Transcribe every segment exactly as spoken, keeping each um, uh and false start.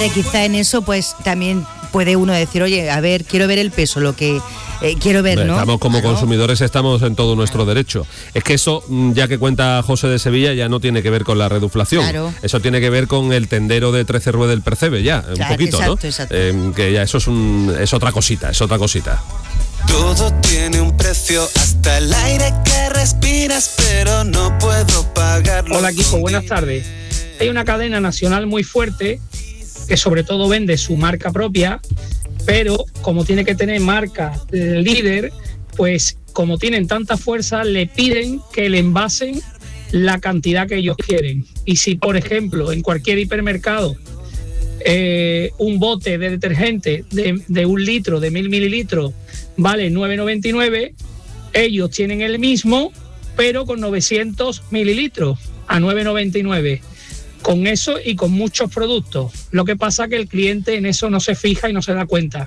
Hombre, quizá en eso pues también puede uno decir, oye, a ver, quiero ver el peso, lo que eh, quiero ver, ¿no? Estamos como claro. consumidores, estamos en todo nuestro derecho. Es que eso, ya que cuenta José de Sevilla, ya no tiene que ver con la reduflación. Claro. Eso tiene que ver con el tendero de trece ruedas del Percebe, ya, claro, un poquito, exacto, ¿no? Exacto. Eh, que ya eso es, un, es otra cosita, es otra cosita. Todo tiene un precio, hasta el aire que respiras, pero no puedo pagarlo. Hola equipo, buenas tardes. Hay una cadena nacional muy fuerte que sobre todo vende su marca propia, pero como tiene que tener marca líder, pues como tienen tanta fuerza, le piden que le envasen la cantidad que ellos quieren. Y si, por ejemplo, en cualquier hipermercado, eh, un bote de detergente de, de un litro, de mil mililitros, vale nueve noventa y nueve, ellos tienen el mismo, pero con novecientos mililitros a nueve noventa y nueve. Con eso y con muchos productos. Lo que pasa es que el cliente en eso no se fija y no se da cuenta.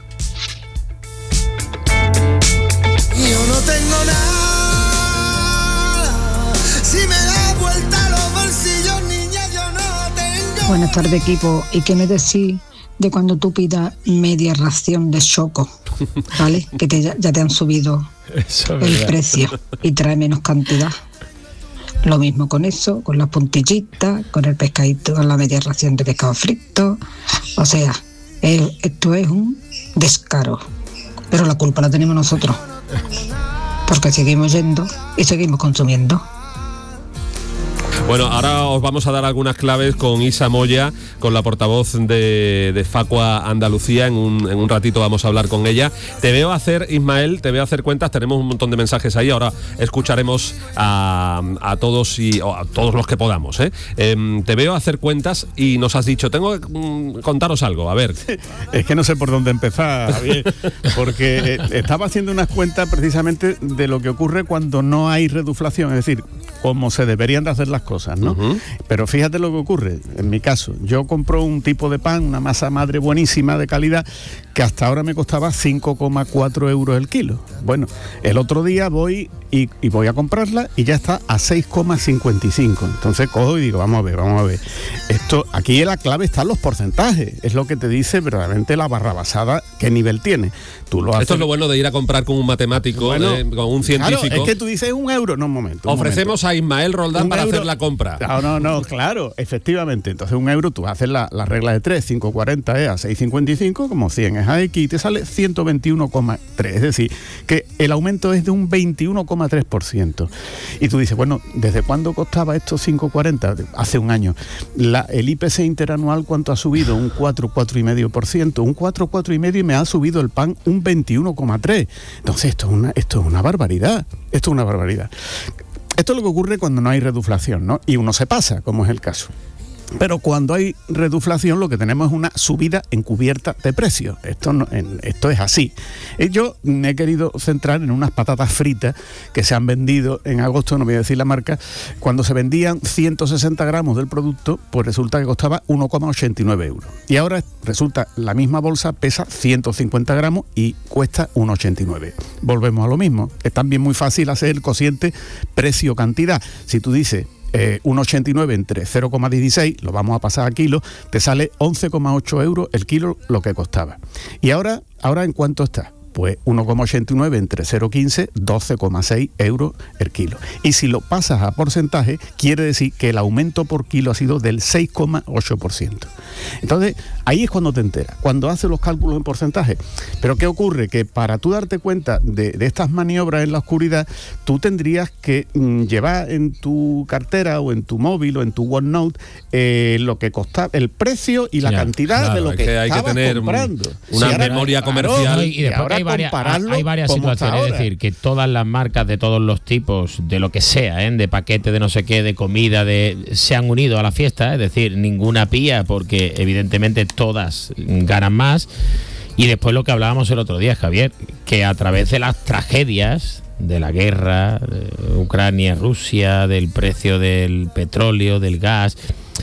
Yo no tengo nada. Si me da vuelta los bolsillos, niña, yo no tengo. Buenas tardes, equipo. ¿Y qué me decís de cuando tú pidas media ración de Choco? ¿Vale? Que te, ya te han subido eso, el verdad. Precio y trae menos cantidad. Lo mismo con eso, con las puntillitas, con el pescadito, con la media ración de pescado frito. O sea, es, esto es un descaro. Pero la culpa la tenemos nosotros. Porque seguimos yendo y seguimos consumiendo. Bueno, ahora os vamos a dar algunas claves con Isa Moya, con la portavoz de, de Facua Andalucía. En un, en un ratito vamos a hablar con ella. Te veo hacer, Ismael, te veo hacer cuentas. Tenemos un montón de mensajes ahí. Ahora escucharemos a, a todos y o a todos los que podamos. ¿eh? Eh, te veo hacer cuentas y nos has dicho, tengo que mm, contaros algo. A ver. Es que no sé por dónde empezar, Javier, porque estaba haciendo unas cuentas precisamente de lo que ocurre cuando no hay reduflación, es decir, cómo se deberían de hacer las cosas. ¿no? Uh-huh. Pero fíjate lo que ocurre, en mi caso, yo compro un tipo de pan, una masa madre buenísima de calidad, que hasta ahora me costaba cinco coma cuatro euros el kilo. Bueno, el otro día voy y, y voy a comprarla y ya está a seis coma cincuenta y cinco. Entonces cojo y digo, vamos a ver, vamos a ver. Esto, aquí en la clave están los porcentajes, es lo que te dice verdaderamente la barrabasada, qué nivel tiene. Tú lo haces... Esto es lo bueno de ir a comprar con un matemático, bueno, eh, con un científico. Claro, es que tú dices un euro, no, un momento. Un Ofrecemos momento. a Ismael Roldán un para euro... hacer la compra. No, no, no, claro, efectivamente. Entonces un euro, tú haces la, la regla de tres, cinco cuarenta es a seis cincuenta y cinco, como cien es a X y te sale ciento veintiuno coma tres. Es decir, que el aumento es de un veintiuno coma tres por ciento. Y tú dices, bueno, ¿desde cuándo costaba esto cinco cuarenta? Hace un año. La, el I P C interanual, ¿cuánto ha subido? Un cuatro, cuatro coma cinco por ciento. Un cuatro, cuatro coma cinco por ciento y me ha subido el pan un veintiuno coma tres. Entonces esto es una, esto es una barbaridad. Esto es una barbaridad. Esto es lo que ocurre cuando no hay reduflación, ¿no? Y uno se pasa, como es el caso. Pero cuando hay reduflación lo que tenemos es una subida encubierta de precios. Esto, no, en, esto es así. Yo me he querido centrar en unas patatas fritas que se han vendido en agosto, no voy a decir la marca, cuando se vendían ciento sesenta gramos del producto, pues resulta que costaba uno coma ochenta y nueve euros. Y ahora resulta la misma bolsa pesa ciento cincuenta gramos y cuesta uno coma ochenta y nueve. Volvemos a lo mismo. Es también muy fácil hacer el cociente precio-cantidad. Si tú dices Eh, uno coma ochenta y nueve entre cero coma dieciséis, lo vamos a pasar a kilo, te sale once coma ocho euros el kilo lo que costaba. Y ahora, ahora ¿en cuánto está? Pues uno coma ochenta y nueve entre cero coma quince, doce coma seis euros el kilo. Y si lo pasas a porcentaje, quiere decir que el aumento por kilo ha sido del seis coma ocho por ciento. Entonces, ahí es cuando te enteras, cuando haces los cálculos en porcentaje. Pero ¿qué ocurre? Que para tú darte cuenta de, de estas maniobras en la oscuridad, tú tendrías que mm, llevar en tu cartera o en tu móvil o en tu OneNote eh, lo que costaba, el precio y la ya, cantidad claro, de lo que, que hay estabas que tener comprando. Una si memoria ahora, comercial. Claro, y, y después y ahora hay varias, hay varias situaciones, es decir, que todas las marcas de todos los tipos, de lo que sea, ¿eh? de paquete, de no sé qué, de comida, de se han unido a la fiesta, es decir, ninguna pía, porque evidentemente todas ganan más. Y después lo que hablábamos el otro día, Javier, que a través de las tragedias de la guerra, de Ucrania, Rusia, del precio del petróleo, del gas,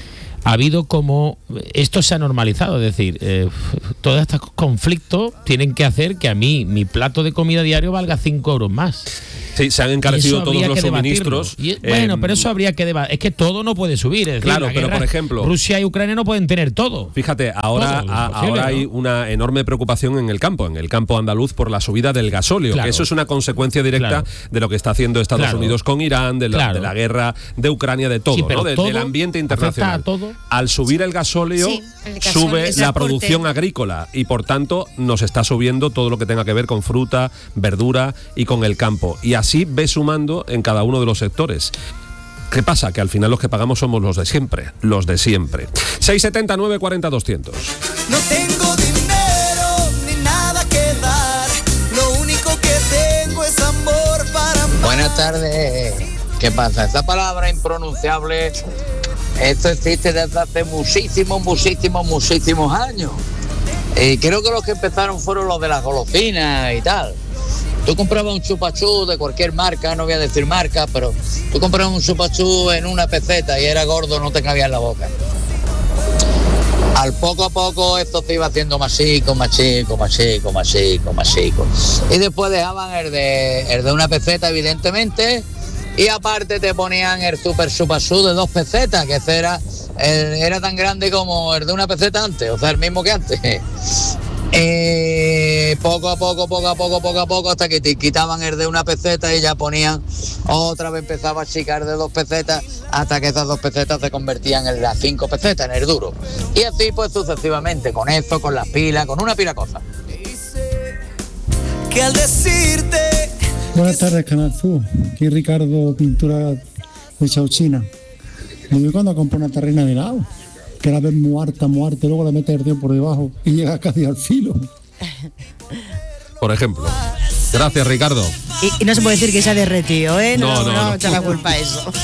ha habido como esto se ha normalizado, es decir, eh, todos estos conflictos tienen que hacer que a mí mi plato de comida diario valga cinco euros más. Sí, se han encarecido todos los suministros. Y, bueno, eh, pero eso habría que debatir. Es que todo no puede subir. Es decir, claro, pero por ejemplo, Rusia y Ucrania no pueden tener todo. Fíjate, ahora, todo, a, posible, ahora ¿no? hay una enorme preocupación en el campo, en el campo andaluz, por la subida del gasóleo. Claro. Que eso es una consecuencia directa claro. de lo que está haciendo Estados claro. Unidos con Irán, de la, claro. de la guerra de Ucrania, de todo, sí, ¿no? de, todo del ambiente internacional. Todo. Al subir el gasóleo, sí, el gasóleo sube la producción agrícola y por tanto nos está subiendo todo lo que tenga que ver con fruta, verdura y con el campo. Y así ve sumando en cada uno de los sectores. ¿Qué pasa? Que al final los que pagamos somos los de siempre, los de siempre. seis setenta, nueve cuarenta, doscientos. No tengo dinero ni nada que dar, lo único que tengo es amor para amar. Buenas tardes. ¿Qué pasa? Esta palabra impronunciable, esto existe desde hace muchísimos, muchísimos, muchísimos años. Y creo que los que empezaron fueron los de las golosinas y tal. Tú comprabas un chupachú de cualquier marca, no voy a decir marca, pero tú comprabas un chupachú en una peseta y era gordo, no te cabía en la boca. Al poco a poco esto se iba haciendo más chico, más chico, más chico, más chico, más chico. Y después dejaban el de, el de una peseta, evidentemente, y aparte te ponían el super chupachú de dos pesetas, que ese era, el, era tan grande como el de una peseta antes, o sea, el mismo que antes. Eh, poco a poco, poco a poco, poco a poco, hasta que te quitaban el de una peseta y ya ponían, otra vez empezaba a achicar de dos pesetas, hasta que esas dos pesetas se convertían en las cinco pesetas, en el duro. Y así pues sucesivamente, con eso, con las pilas, con una pila de cosas. Que al decirte... Buenas tardes, Canal Sur. Aquí Ricardo, pintura de Chauchina. Me voy cuando compro una terrena de helado, que la ves muerta, muerta, y luego le metes el tío por debajo y llega casi al filo. Por ejemplo. Gracias, Ricardo. Y, y no se puede decir que se ha derretido, ¿eh? No, no, no, no. no echa la culpa a eso.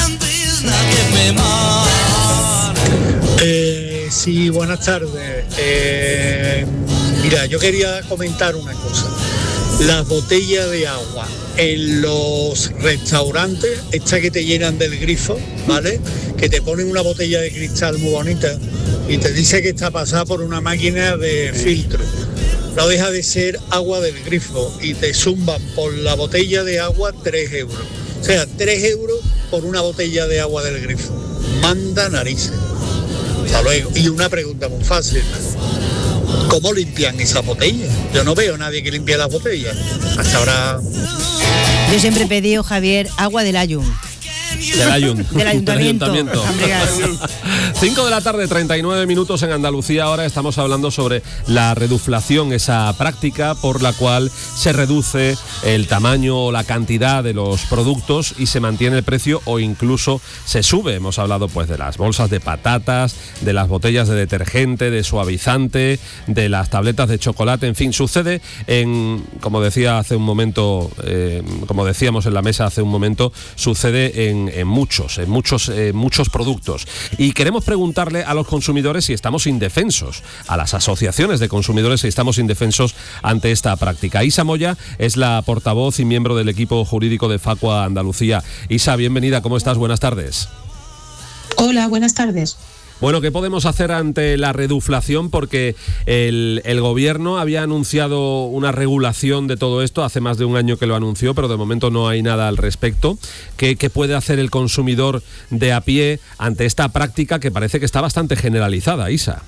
Eh, sí, buenas tardes. Eh, mira, yo quería comentar una cosa. Las botellas de agua en los restaurantes, estas que te llenan del grifo, ¿vale? Que te ponen una botella de cristal muy bonita y te dice que está pasada por una máquina de filtro. No deja de ser agua del grifo y te zumban por la botella de agua tres euros. O sea, tres euros por una botella de agua del grifo. Manda narices. Hasta luego. Y una pregunta muy fácil. ¿Cómo limpian esas botellas? Yo no veo a nadie que limpie las botellas. Hasta ahora... Yo siempre he pedido, Javier, agua del Ayun. Del Ayun. Del ayuntamiento. cinco de la tarde, treinta y nueve minutos en Andalucía. Ahora estamos hablando sobre la reduflación, esa práctica por la cual se reduce el tamaño o la cantidad de los productos y se mantiene el precio o incluso se sube. Hemos hablado pues de las bolsas de patatas, de las botellas de detergente, de suavizante, de las tabletas de chocolate, en fin, sucede en, como decía hace un momento, eh, como decíamos en la mesa hace un momento, sucede en En, en muchos, en muchos, eh, muchos productos. Y queremos preguntarle a los consumidores si estamos indefensos, a las asociaciones de consumidores si estamos indefensos ante esta práctica. Isa Moya es la portavoz y miembro del equipo jurídico de Facua Andalucía. Isa, bienvenida, ¿cómo estás? Buenas tardes. Hola, buenas tardes. Bueno, ¿qué podemos hacer ante la reduflación? Porque el, el gobierno había anunciado una regulación de todo esto, hace más de un año que lo anunció, pero de momento no hay nada al respecto. ¿Qué, qué puede hacer el consumidor de a pie ante esta práctica que parece que está bastante generalizada, Isa?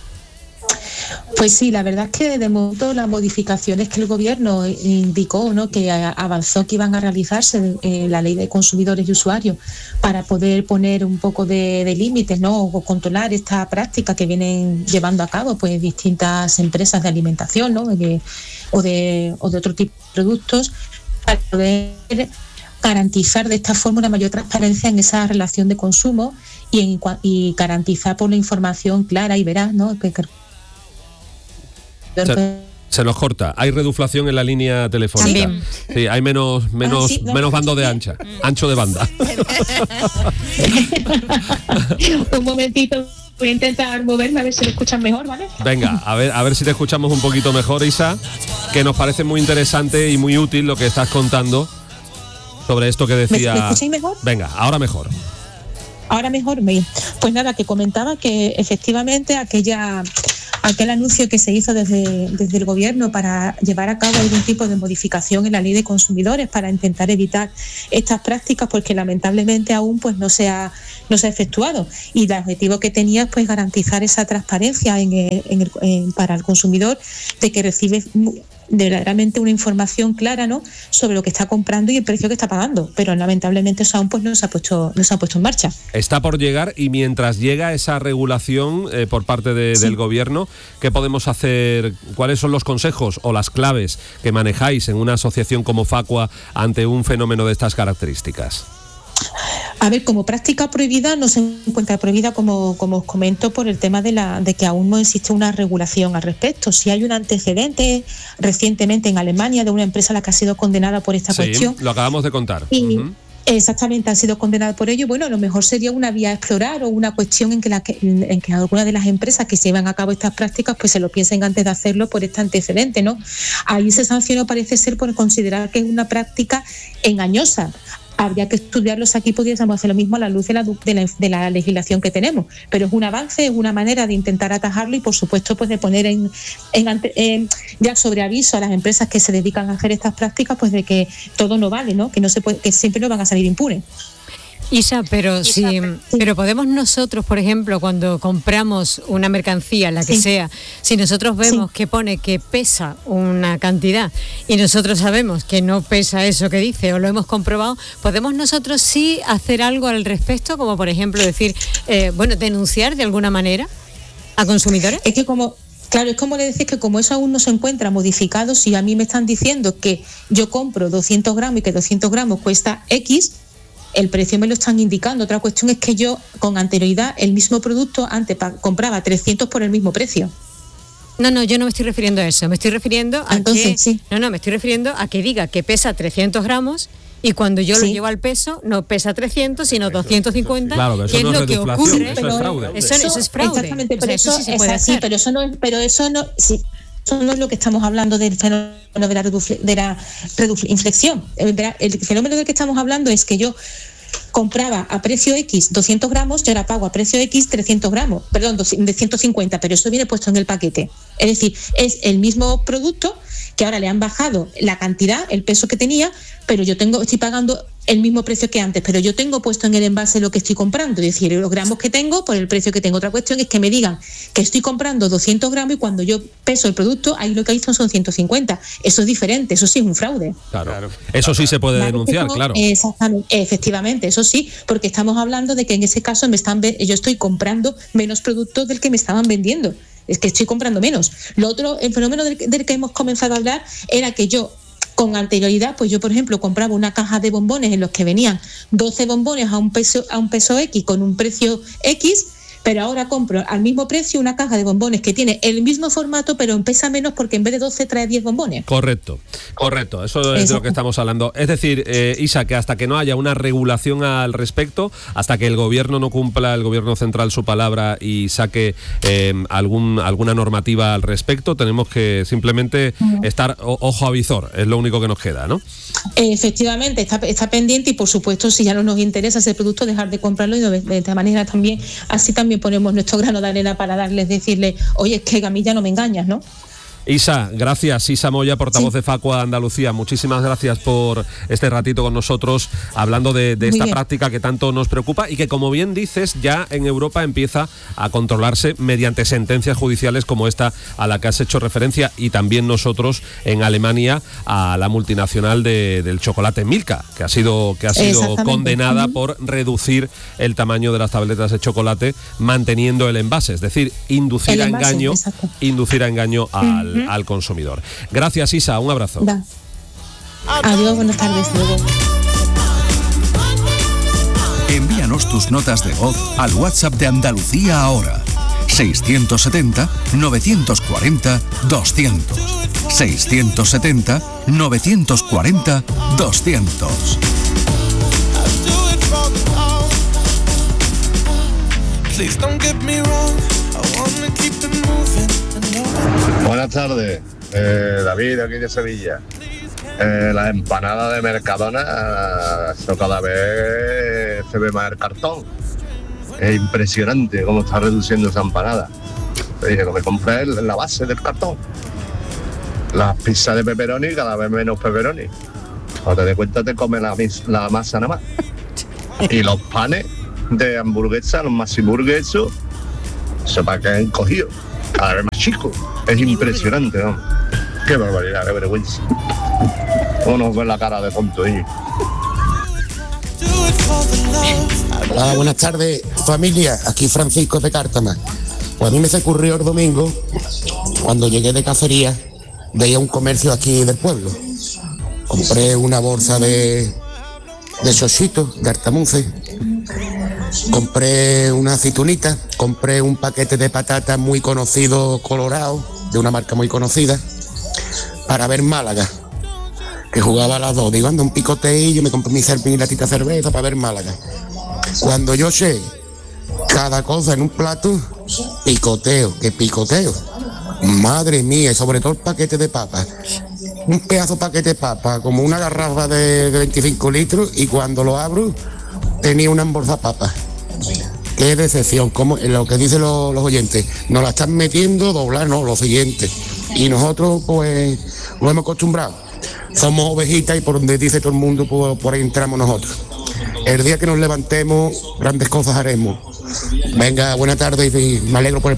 Pues sí, la verdad es que de momento las modificaciones que el gobierno indicó, ¿no?, que avanzó que iban a realizarse en la ley de consumidores y usuarios para poder poner un poco de, de límites, ¿no?, o controlar esta práctica que vienen llevando a cabo pues distintas empresas de alimentación, ¿no?, de, o, de, o de otro tipo de productos, para poder garantizar de esta forma una mayor transparencia en esa relación de consumo y, en, y garantizar por la información clara y veraz, ¿no?, que, que Se, se nos corta. Hay reduflación en la línea telefónica. Sí, sí, hay menos menos ah, sí, no, menos bando de ancha, ancho de banda. Un momentito, voy a intentar moverme a ver si lo escuchan mejor, ¿vale? Venga, a ver a ver si te escuchamos un poquito mejor, Isa, que nos parece muy interesante y muy útil lo que estás contando sobre esto que decía. ¿Me, ¿me escucháis mejor? Venga, ahora mejor. Ahora mejor, me... pues nada, que comentaba que efectivamente aquella aquel anuncio que se hizo desde, desde el gobierno para llevar a cabo algún tipo de modificación en la ley de consumidores para intentar evitar estas prácticas, pues que lamentablemente aún pues no se ha, no se ha efectuado, y el objetivo que tenía es pues garantizar esa transparencia en el, en el, en, para el consumidor, de que recibe de verdaderamente una información clara, ¿no?, sobre lo que está comprando y el precio que está pagando, pero lamentablemente eso aún pues no se ha puesto no se ha puesto en marcha. Está por llegar, y mientras llega esa regulación eh, por parte de, sí. del gobierno, ¿qué podemos hacer? ¿Cuáles son los consejos o las claves que manejáis en una asociación como Facua ante un fenómeno de estas características? A ver, como práctica prohibida no se encuentra prohibida, como, como os comento, por el tema de, la, de que aún no existe una regulación al respecto. Si hay un antecedente recientemente en Alemania de una empresa a la que ha sido condenada por esta sí, cuestión. Lo acabamos de contar. Y, uh-huh. Exactamente, han sido condenados por ello. Bueno, a lo mejor sería una vía a explorar, o una cuestión en que, la que, en que algunas de las empresas que se llevan a cabo estas prácticas pues se lo piensen antes de hacerlo por este antecedente, ¿no? Ahí se sancionó, parece ser, por considerar que es una práctica engañosa. Habría que estudiarlos aquí, pudiésemos hacer lo mismo a la luz de la, de, la, de la legislación que tenemos, pero es un avance, es una manera de intentar atajarlo, y por supuesto pues de poner en, en, en ya sobre aviso a las empresas que se dedican a hacer estas prácticas, pues de que todo no vale, ¿no? Que no se puede, que siempre no van a salir impunes. Isa, pero sí, sí, pero podemos nosotros, por ejemplo, cuando compramos una mercancía, la que sí. sea, si nosotros vemos sí. que pone que pesa una cantidad y nosotros sabemos que no pesa eso que dice, o lo hemos comprobado, podemos nosotros sí hacer algo al respecto, como por ejemplo decir, eh, bueno, denunciar de alguna manera a consumidores. Es que como Claro, es como le decís que como eso aún no se encuentra modificado, si a mí me están diciendo que yo compro doscientos gramos y que doscientos gramos cuesta X, el precio me lo están indicando. Otra cuestión es que yo con anterioridad el mismo producto antes pa- compraba trescientos por el mismo precio. No, no, yo no me estoy refiriendo a eso, me estoy refiriendo a Entonces, que sí. no, no, me estoy refiriendo a que diga que pesa trescientos gramos y cuando yo sí. lo llevo al peso no pesa trescientos sino doscientos cincuenta, claro, que es no lo es que ocurre. Eso es fraude. Eso, eso es fraude. Exactamente, pero o sea, eso, eso sí se es puede así, hacer. pero eso no es, pero eso no, sí, eso no es lo que estamos hablando del fenómeno de la, redufle, de la reduflexión. El, el fenómeno del que estamos hablando es que yo compraba a precio X doscientos gramos, yo ahora pago a precio X trescientos gramos, perdón, de ciento cincuenta, pero eso viene puesto en el paquete. Es decir, es el mismo producto que ahora le han bajado la cantidad, el peso que tenía, pero yo tengo, estoy pagando el mismo precio que antes, pero yo tengo puesto en el envase lo que estoy comprando, es decir, los gramos que tengo por el precio que tengo. Otra cuestión es que me digan que estoy comprando doscientos gramos y cuando yo peso el producto, ahí lo que hay son, son ciento cincuenta. Eso es diferente, eso sí es un fraude. Claro, claro. Eso sí se puede ¿Vale? denunciar, Eso, claro. Exactamente, efectivamente, eso sí, porque estamos hablando de que en ese caso me están yo estoy comprando menos productos del que me estaban vendiendo. Es que estoy comprando menos. Lo otro, el fenómeno del, del que hemos comenzado a hablar era que yo, con anterioridad, pues yo, por ejemplo, compraba una caja de bombones en los que venían doce bombones a un peso, a un peso X con un precio X, pero ahora compro al mismo precio una caja de bombones que tiene el mismo formato, pero pesa menos porque en vez de doce trae diez bombones. Correcto, correcto, eso es Exacto. de lo que estamos hablando. Es decir, eh, Isa, que hasta que no haya una regulación al respecto, hasta que el gobierno no cumpla, el gobierno central, su palabra y saque eh, algún, alguna normativa al respecto, tenemos que simplemente uh-huh. estar o, ojo a visor, es lo único que nos queda, ¿no? Efectivamente, está, está pendiente y por supuesto si ya no nos interesa ese producto, dejar de comprarlo y de, de esta manera también, así también ponemos nuestro grano de arena para darles, decirle, oye, es que a mí ya no me engañas, ¿no? Isa, gracias. Isa Moya, portavoz sí. de Facua Andalucía. Muchísimas gracias por este ratito con nosotros hablando de, de esta bien. práctica que tanto nos preocupa y que, como bien dices, ya en Europa empieza a controlarse mediante sentencias judiciales como esta a la que has hecho referencia, y también nosotros en Alemania a la multinacional de, del chocolate Milka, que ha sido, que ha sido condenada uh-huh. por reducir el tamaño de las tabletas de chocolate manteniendo el envase, es decir, inducir, a, envase, engaño, inducir a engaño al Uh-huh. al consumidor. Gracias, Isa, un abrazo. Da. Adiós, buenas tardes. Luego. Envíanos tus notas de voz al WhatsApp de Andalucía ahora. seiscientos setenta, novecientos cuarenta, doscientos. seiscientos setenta, novecientos cuarenta, doscientos. Please don't get me wrong. I wanna keep it moving. Buenas tardes, eh, David, aquí de Sevilla. Eh, la empanada de Mercadona, eso cada vez se ve más el cartón. Es impresionante cómo está reduciendo esa empanada. Le dije, lo que compré es la base del cartón. Las pizzas de pepperoni, cada vez menos pepperoni. Cuando te das cuenta te comes la, la masa nada más. Y los panes de hamburguesa, los Massiburger, eso, eso para que han cogido. Cada vez más chicos. Es impresionante, ¿no? Qué barbaridad, qué vergüenza. ¿Cómo nos ven la cara de tonto ahí? Hola, buenas tardes, familia. Aquí Francisco de Cártama. Pues a mí me se ocurrió el domingo, cuando llegué de cacería, veía un comercio aquí del pueblo. Compré una bolsa de, de chochitos, de artamuce. Compré una aceitunita. Compré un paquete de patatas muy conocido, colorado, de una marca muy conocida, para ver Málaga, que jugaba a las dos. Digo, anda, un picoteillo, me compré mi serpín y latita de cerveza para ver Málaga. Cuando yo sé cada cosa en un plato, picoteo, que picoteo. Madre mía, y sobre todo el paquete de papas. Un pedazo de paquete de papas, como una garrafa de, de veinticinco litros, y cuando lo abro, tenía una embolsa de papas. Qué decepción, como lo que dicen los, los oyentes, nos la están metiendo, doblar, no, lo siguiente. Y nosotros, pues, lo hemos acostumbrado. Somos ovejitas y por donde dice todo el mundo, pues, por ahí entramos nosotros. El día que nos levantemos, grandes cosas haremos. Venga, buena tarde y me alegro por el